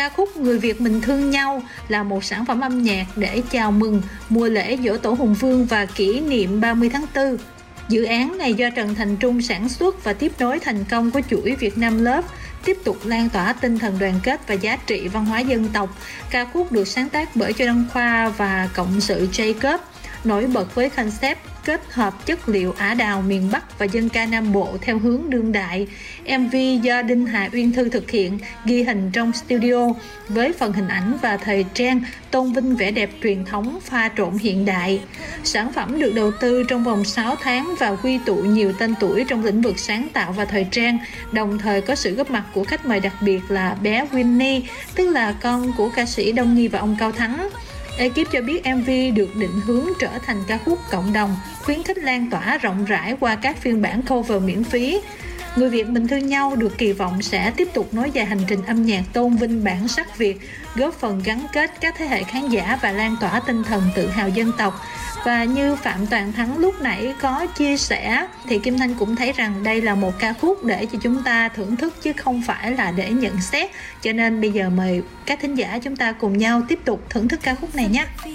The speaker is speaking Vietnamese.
Ca khúc Người Việt Mình Thương Nhau là một sản phẩm âm nhạc để chào mừng mùa lễ Giỗ Tổ Hùng Vương và kỷ niệm 30 tháng 4. Dự án này do Trần Thành Trung sản xuất và tiếp nối thành công của chuỗi Việt Nam Love, tiếp tục lan tỏa tinh thần đoàn kết và giá trị văn hóa dân tộc. Ca khúc được sáng tác bởi Châu Đăng Khoa và cộng sự Jacob, nổi bật với concept kết hợp chất liệu Ả Đào miền Bắc và dân ca Nam Bộ theo hướng đương đại. MV do Đinh Hà Uyên Thư thực hiện, ghi hình trong studio với phần hình ảnh và thời trang, tôn vinh vẻ đẹp truyền thống pha trộn hiện đại. Sản phẩm được đầu tư trong vòng 6 tháng và quy tụ nhiều tên tuổi trong lĩnh vực sáng tạo và thời trang, đồng thời có sự góp mặt của khách mời đặc biệt là bé Winnie, tức là con của ca sĩ Đông Nhi và ông Cao Thắng. Ekip cho biết MV được định hướng trở thành ca khúc cộng đồng, khuyến khích lan tỏa rộng rãi qua các phiên bản cover miễn phí. Người Việt Mình Thương Nhau được kỳ vọng sẽ tiếp tục nối dài hành trình âm nhạc tôn vinh bản sắc Việt, góp phần gắn kết các thế hệ khán giả và lan tỏa tinh thần tự hào dân tộc. Và như Phạm Toàn Thắng lúc nãy có chia sẻ, thì Kim Thanh cũng thấy rằng đây là một ca khúc để cho chúng ta thưởng thức chứ không phải là để nhận xét. Cho nên bây giờ mời các thính giả chúng ta cùng nhau tiếp tục thưởng thức ca khúc này nhé.